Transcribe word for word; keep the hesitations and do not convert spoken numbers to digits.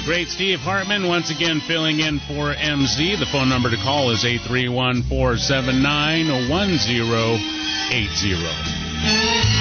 great Steve Hartman once again filling in for M Z. The phone number to call is eight three one, four seven nine, one zero eight zero.